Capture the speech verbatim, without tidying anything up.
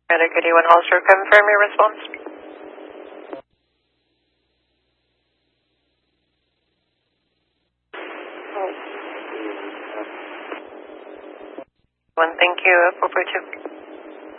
Better good one also confirm your response. One, thank you, four four two.